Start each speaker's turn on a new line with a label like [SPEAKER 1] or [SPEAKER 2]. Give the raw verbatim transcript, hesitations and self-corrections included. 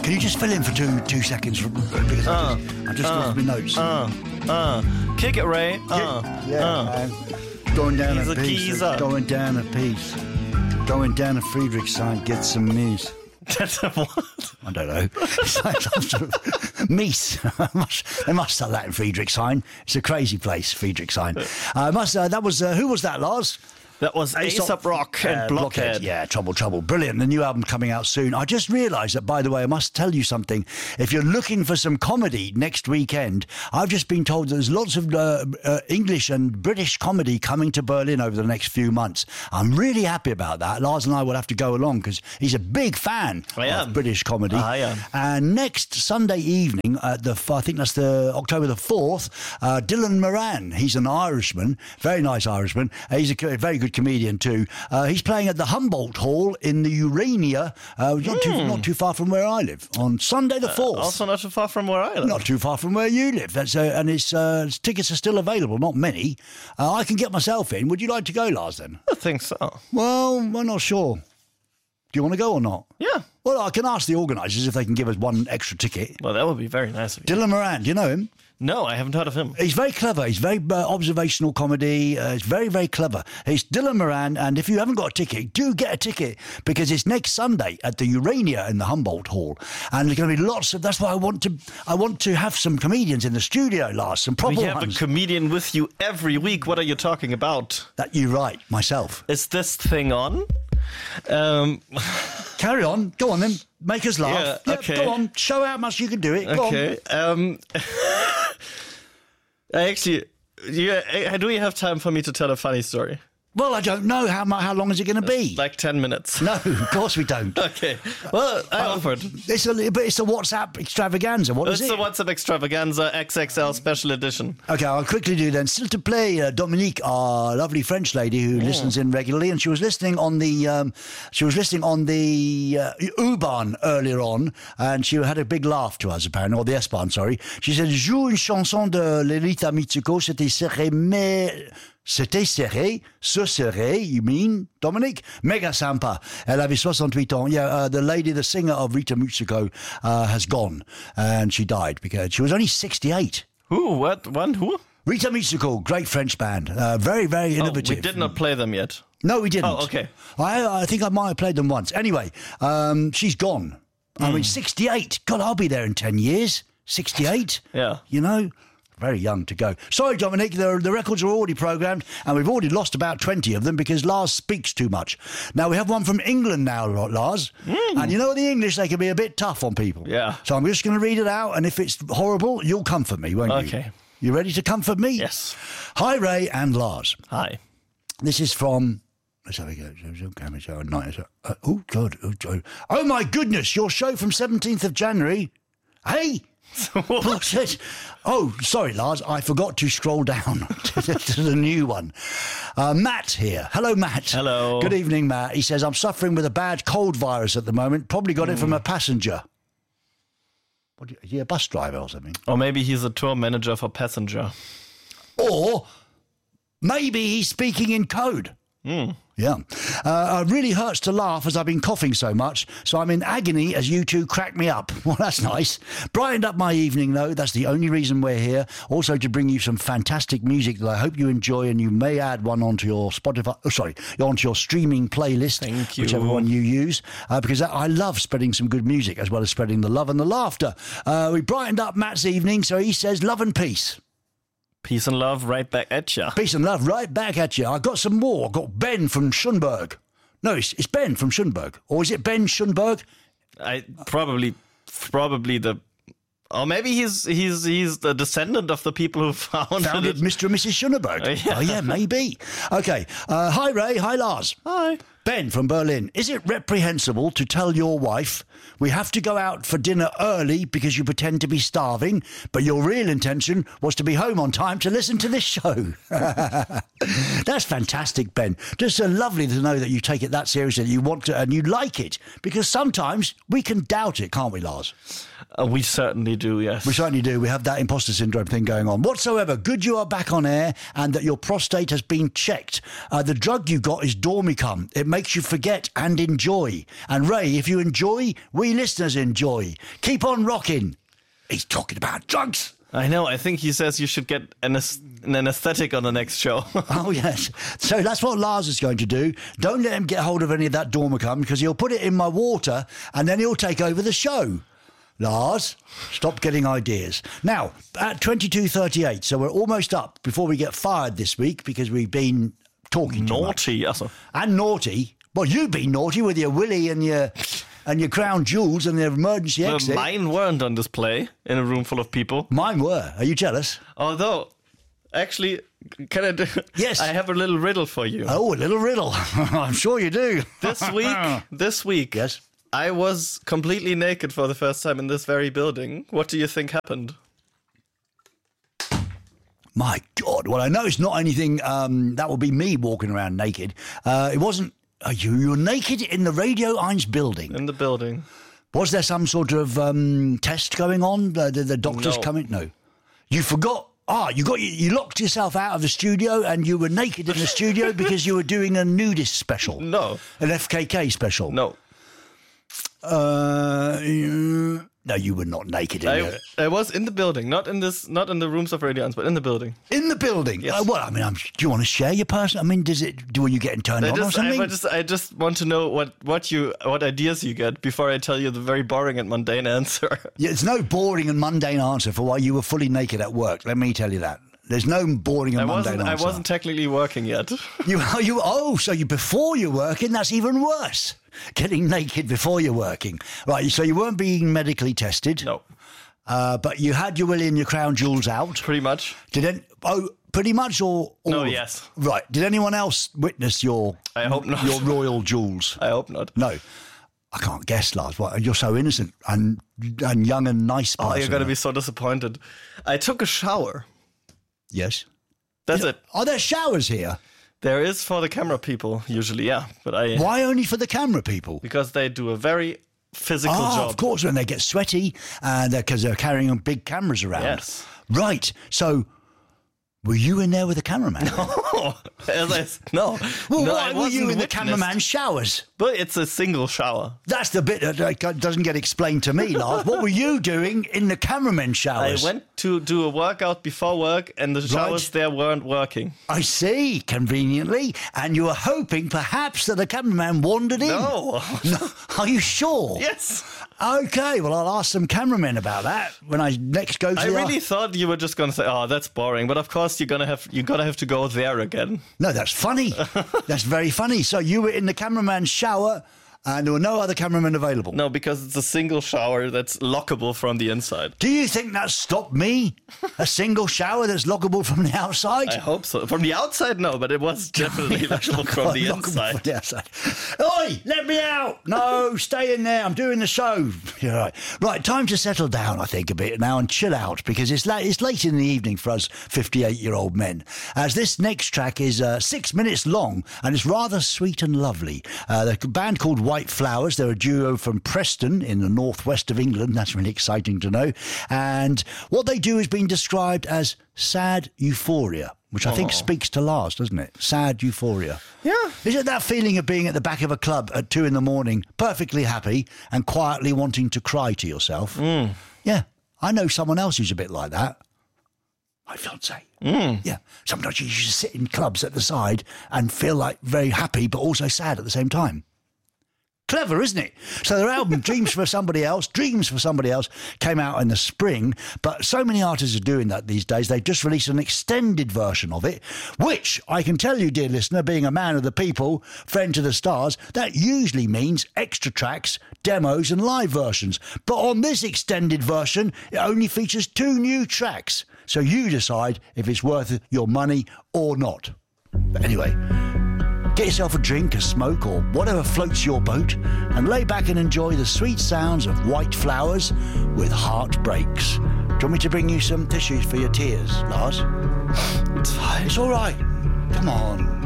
[SPEAKER 1] Can you just fill in for two two seconds? Because uh, I just, I just uh, lost my notes.
[SPEAKER 2] Uh, uh, kick it, Ray. Uh,
[SPEAKER 1] yeah,
[SPEAKER 2] uh.
[SPEAKER 1] man. Going down
[SPEAKER 2] He's
[SPEAKER 1] a
[SPEAKER 2] a
[SPEAKER 1] piece.
[SPEAKER 2] geezer.
[SPEAKER 1] Going down a piece. Going down a Friedrichshain, get some news.
[SPEAKER 2] That's a what?
[SPEAKER 1] I don't know. It's like some sort of Mies. They must sell that in Friedrichshain. It's a crazy place, Friedrichshain. Uh, must, uh, that was, uh, who was that, Lars?
[SPEAKER 2] That was Aesop Rock and
[SPEAKER 1] uh,
[SPEAKER 2] Blockhead.
[SPEAKER 1] Blockhead. Yeah, Trouble, Trouble. Brilliant. The new album coming out soon. I just realised that, by the way, I must tell you something. If you're looking for some comedy next weekend, I've just been told that there's lots of uh, uh, English and British comedy coming to Berlin over the next few months. I'm really happy about that. Lars and I will have to go along because he's a big fan
[SPEAKER 2] I
[SPEAKER 1] of
[SPEAKER 2] am.
[SPEAKER 1] British comedy.
[SPEAKER 2] I am.
[SPEAKER 1] And next Sunday evening, at the I think that's the October the fourth, uh, Dylan Moran, he's an Irishman, very nice Irishman. Uh, he's a, a very good comedian too. Uh, he's playing at the Humboldt Hall in the Urania, uh, not, mm. too, not too far from where I live, on Sunday the fourth.
[SPEAKER 2] Uh, also not too far from where I live.
[SPEAKER 1] Not too far from where you live. That's uh, and it's uh, tickets are still available, not many. Uh, I can get myself in. Would you like to go, Lars, then?
[SPEAKER 2] I think so.
[SPEAKER 1] Well, I'm not sure. Do you want to go or not?
[SPEAKER 2] Yeah.
[SPEAKER 1] Well, I can ask the organisers if they can give us one extra ticket.
[SPEAKER 2] Well, that would be very nice of you.
[SPEAKER 1] Dylan Moran, do you know him?
[SPEAKER 2] No, I haven't heard of him.
[SPEAKER 1] He's very clever. He's very uh, observational comedy. Uh, it's very, very clever. He's Dylan Moran, and if you haven't got a ticket, do get a ticket because it's next Sunday at the Urania in the Humboldt Hall, and there's going to be lots of. That's why I want to. I want to have some comedians in the studio, Lars. Some proper
[SPEAKER 2] We have
[SPEAKER 1] ones.
[SPEAKER 2] a comedian with you every week. What are you talking about?
[SPEAKER 1] That you right, myself.
[SPEAKER 2] Is this thing on? Um,
[SPEAKER 1] Carry on. Go on then. Make us laugh.
[SPEAKER 2] Yeah, okay.
[SPEAKER 1] Go on. Show how much you can do it. Go
[SPEAKER 2] okay.
[SPEAKER 1] on.
[SPEAKER 2] Um, I actually, yeah, do you have time for me to tell a funny story?
[SPEAKER 1] Well, I don't know. How mu- how long is it going to be?
[SPEAKER 2] Like ten minutes.
[SPEAKER 1] No, of course we don't.
[SPEAKER 2] Okay. Well, I
[SPEAKER 1] Uh,
[SPEAKER 2] offered.
[SPEAKER 1] It's a, but it's a WhatsApp extravaganza. What is
[SPEAKER 2] It's
[SPEAKER 1] it?
[SPEAKER 2] the WhatsApp Extravaganza X X L Special Edition.
[SPEAKER 1] Okay, I'll quickly do then. Still to play, uh, Dominique, our lovely French lady who listens in regularly, and she was listening on the um, she was listening on the uh, U-Bahn earlier on, and she had a big laugh to us apparently, or the S-Bahn, sorry. She said, "Joue une chanson de Lolita Mitsuko, c'était serré, mais c'était serré, ce serré, you mean, Dominique? Mega sympa. Elle avait soixante-huit ans. Yeah, uh, the lady, the singer of Rita Mitsuko, uh, has gone, and she died because she was only sixty-eight.
[SPEAKER 2] Who? What? One? Who?
[SPEAKER 1] Rita Mitsuko, great French band. Uh, very, very innovative.
[SPEAKER 2] Oh, we did not play them yet.
[SPEAKER 1] No, we didn't.
[SPEAKER 2] Oh, okay.
[SPEAKER 1] I, I think I might have played them once. Anyway, um, she's gone. I mean, sixty-eight. God, I'll be there in ten years. sixty-eight.
[SPEAKER 2] Yeah.
[SPEAKER 1] You know? Very young to go. Sorry, Dominic, the, the records are already programmed, and we've already lost about twenty of them because Lars speaks too much. Now, we have one from England now, Lars. Mm. And you know, the English, they can be a bit tough on people.
[SPEAKER 2] Yeah.
[SPEAKER 1] So I'm just going to read it out, and if it's horrible, you'll comfort me, won't you?
[SPEAKER 2] Okay.
[SPEAKER 1] You ready to comfort me?
[SPEAKER 2] Yes.
[SPEAKER 1] Hi, Ray and Lars.
[SPEAKER 2] Hi.
[SPEAKER 1] This is from... Let's have a go. Uh, oh, God. Oh, God. Oh, my goodness. Your show from seventeenth of January. Hey? Bullshit. Oh, sorry, Lars. I forgot to scroll down to, the, to the new one. Uh, Matt here. Hello, Matt.
[SPEAKER 2] Hello.
[SPEAKER 1] Good evening, Matt. He says, I'm suffering with a bad cold virus at the moment. Probably got mm. it from a passenger. What, is he a bus driver or something?
[SPEAKER 2] Or maybe he's a tour manager for Passenger.
[SPEAKER 1] Or maybe he's speaking in code.
[SPEAKER 2] Mm.
[SPEAKER 1] Yeah. Uh, it really hurts to laugh as I've been coughing so much, so I'm in agony as you two crack me up. Well, that's nice. Brightened up my evening, though. That's the only reason we're here. Also to bring you some fantastic music that I hope you enjoy, and you may add one onto your Spotify, oh, sorry, onto your streaming playlist.
[SPEAKER 2] Thank you.
[SPEAKER 1] Whichever one you use, uh, because I love spreading some good music as well as spreading the love and the laughter. Uh, we brightened up Matt's evening, so he says love and peace.
[SPEAKER 2] Peace and love right back at you.
[SPEAKER 1] Peace and love right back at you. I got some more. I got Ben from Schönberg. No, it's, it's Ben from Schönberg. Or is it Ben Schönberg?
[SPEAKER 2] I probably, probably the, or maybe he's he's he's the descendant of the people who founded,
[SPEAKER 1] founded
[SPEAKER 2] it.
[SPEAKER 1] Mister and Missus Schönberg.
[SPEAKER 2] Uh, yeah.
[SPEAKER 1] Oh, yeah, maybe. Okay. Uh, hi, Ray. Hi, Lars.
[SPEAKER 2] Hi.
[SPEAKER 1] Ben from Berlin. Is it reprehensible to tell your wife we have to go out for dinner early because you pretend to be starving, but your real intention was to be home on time to listen to this show? That's fantastic, Ben. Just uh, lovely to know that you take it that seriously, that you want to, and you like it, because sometimes we can doubt it, can't we, Lars?
[SPEAKER 2] Uh, we certainly do, yes.
[SPEAKER 1] We certainly do. We have that imposter syndrome thing going on. Whatsoever, good you are back on air and that your prostate has been checked. Uh, the drug you got is Dormicum. It may makes you forget and enjoy. And Ray, if you enjoy, we listeners enjoy. Keep on rocking. He's talking about drugs.
[SPEAKER 2] I know. I think he says you should get an, an anesthetic on the next show.
[SPEAKER 1] Oh, yes. So that's what Lars is going to do. Don't let him get hold of any of that Dormicum because he'll put it in my water and then he'll take over the show. Lars, stop getting ideas. Now, at twenty-two thirty-eight, so we're almost up before we get fired this week because we've been talking too
[SPEAKER 2] Naughty.
[SPEAKER 1] much.
[SPEAKER 2] Also.
[SPEAKER 1] And naughty. Well, you've been naughty with your willy and your... And your crown jewels and the emergency
[SPEAKER 2] Well,
[SPEAKER 1] exit.
[SPEAKER 2] mine weren't on display in a room full of people.
[SPEAKER 1] Mine were. Are you jealous?
[SPEAKER 2] Although, actually, can I do?
[SPEAKER 1] Yes.
[SPEAKER 2] I have a little riddle for you.
[SPEAKER 1] Oh, a little riddle. I'm sure you do.
[SPEAKER 2] This week, this week,
[SPEAKER 1] Yes.
[SPEAKER 2] I was completely naked for the first time in this very building. What do you think happened?
[SPEAKER 1] My God. Well, I know it's not anything um, that will be me walking around naked. Uh, it wasn't. Uh, you, you were naked in the Radio eins building.
[SPEAKER 2] In the building.
[SPEAKER 1] Was there some sort of um, test going on? The, the, the doctors
[SPEAKER 2] No.
[SPEAKER 1] coming? No. You forgot. Ah, you got you locked yourself out of the studio and you were naked in the studio because you were doing a nudist special.
[SPEAKER 2] No.
[SPEAKER 1] An F K K special.
[SPEAKER 2] No.
[SPEAKER 1] Uh, you- no, you were not naked in,
[SPEAKER 2] I,
[SPEAKER 1] the,
[SPEAKER 2] I was in the building, not in this, not in the rooms of Radio eins, but in the building.
[SPEAKER 1] in the building.
[SPEAKER 2] Yes.
[SPEAKER 1] Uh, well, I mean, I'm, do you want to share your person? I mean, does it? Do were you getting turned
[SPEAKER 2] I
[SPEAKER 1] on or
[SPEAKER 2] just, I,
[SPEAKER 1] something?
[SPEAKER 2] I just, I just want to know what, what you, what ideas you get before I tell you the very boring and mundane answer.
[SPEAKER 1] Yeah, there's no boring and mundane answer for why you were fully naked at work. Let me tell you that. There's no boring and
[SPEAKER 2] I
[SPEAKER 1] mundane
[SPEAKER 2] wasn't, I
[SPEAKER 1] answer.
[SPEAKER 2] wasn't technically working yet.
[SPEAKER 1] You, you, oh, so you before you're working, that's even worse. Getting naked before you're working. Right, so you weren't being medically tested.
[SPEAKER 2] No,
[SPEAKER 1] Uh, but you had your willy and your crown jewels out.
[SPEAKER 2] pretty much.
[SPEAKER 1] Did any, oh, pretty much or, or
[SPEAKER 2] No, yes.
[SPEAKER 1] Right. Did anyone else witness your
[SPEAKER 2] I hope not.
[SPEAKER 1] your royal jewels?
[SPEAKER 2] I hope not.
[SPEAKER 1] No. I can't guess, Lars. What, you're so innocent and and young and nice person.
[SPEAKER 2] Oh, you're going to be so disappointed. I took a shower.
[SPEAKER 1] Yes.
[SPEAKER 2] That's it.
[SPEAKER 1] Are there showers here?
[SPEAKER 2] There is for the camera people, usually, yeah. But I,
[SPEAKER 1] Why only for the camera people?
[SPEAKER 2] because they do a very physical
[SPEAKER 1] Ah,
[SPEAKER 2] job.
[SPEAKER 1] of course, when they get sweaty and because they're carrying big cameras around.
[SPEAKER 2] Yes.
[SPEAKER 1] Right. So, were you in there with the cameraman?
[SPEAKER 2] Oh, as I s- no.
[SPEAKER 1] Well,
[SPEAKER 2] no,
[SPEAKER 1] why
[SPEAKER 2] I
[SPEAKER 1] were you
[SPEAKER 2] wasn't
[SPEAKER 1] in the
[SPEAKER 2] witnessed.
[SPEAKER 1] cameraman's showers?
[SPEAKER 2] But it's a single shower.
[SPEAKER 1] That's the bit that uh, doesn't get explained to me, Lars. What were you doing in the cameraman's
[SPEAKER 2] I
[SPEAKER 1] showers?
[SPEAKER 2] went to do a workout before work, and the showers
[SPEAKER 1] Right.
[SPEAKER 2] there weren't working.
[SPEAKER 1] I see, conveniently. And you were hoping perhaps that the cameraman wandered in.
[SPEAKER 2] No.
[SPEAKER 1] No. Are you sure?
[SPEAKER 2] Yes.
[SPEAKER 1] Okay, well, I'll ask some cameramen about that when I next go to
[SPEAKER 2] I
[SPEAKER 1] the...
[SPEAKER 2] really thought you were just going to say, "Oh, that's boring," but of course you're gonna have you're gonna have to go there again.
[SPEAKER 1] No, that's funny. That's very funny. So you were in the cameraman's shower and there were no other cameramen available.
[SPEAKER 2] No, because it's a single shower that's lockable from the inside.
[SPEAKER 1] Do you think that stopped me? A single shower that's lockable from the outside?
[SPEAKER 2] I hope so. From the outside, no, but it was definitely lockable from the
[SPEAKER 1] Lockable
[SPEAKER 2] inside.
[SPEAKER 1] from the outside. Oi, let me out. No, stay in there. I'm doing the show. You're right. Right, time to settle down, I think, a bit now and chill out because it's late, it's late in the evening for us fifty-eight-year-old men. As this next track is uh, six minutes long and it's rather sweet and lovely. Uh, the band called White Flowers. They're a duo from Preston in the northwest of England. That's really exciting to know. And what they do has been described as sad euphoria, which I think speaks to Lars, doesn't it? Sad euphoria.
[SPEAKER 2] Yeah.
[SPEAKER 1] Is it that feeling of being at the back of a club at two in the morning, perfectly happy and quietly wanting to cry to yourself? Mm. Yeah. I know someone else who's a bit like that. My fiancée. Mm. Yeah. Sometimes you just sit in clubs at the side and feel like very happy but also sad at the same time. Clever, isn't it? So their album Dreams for Somebody Else, Dreams for Somebody Else came out in the spring, but so many artists are doing that these days. They've just released an extended version of it, which I can tell you, dear listener, being a man of the people, friend to the stars, that usually means extra tracks, demos and live versions. But on this extended version, it only features two new tracks. So you decide if it's worth your money or not. But anyway, get yourself a drink, a smoke, or whatever floats your boat, and lay back and enjoy the sweet sounds of White Flowers with Heartbreaks. Do you want me to bring you some tissues for your tears, Lars?
[SPEAKER 2] It's fine.
[SPEAKER 1] It's all right. Come on.